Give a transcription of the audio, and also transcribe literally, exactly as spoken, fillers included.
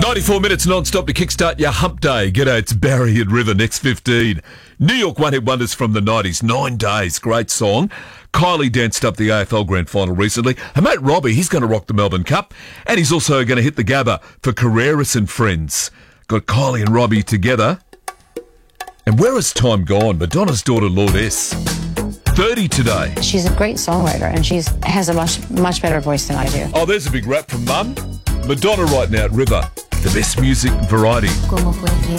ninety-four minutes non-stop to kickstart your hump day. G'day, it's Barry and River, next fifteen. New York one-hit wonders from the nineties, Nine Days, great song. Kylie danced up the A F L Grand Final recently. Her mate Robbie, he's going to rock the Melbourne Cup. And he's also going to hit the Gabba for Carreras and Friends. Got Kylie and Robbie together. And where has time gone? Madonna's daughter, Lourdes, thirty today. She's a great songwriter, and she has a much, much better voice than I do. Oh, there's a big rap from Mum. Madonna right now at River. The best music variety.